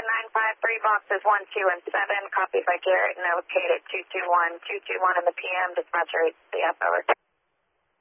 953, boxes 1, 2, and 7, copied by Garrett and located 221 in the PM. Dispatcher 8 CF, over.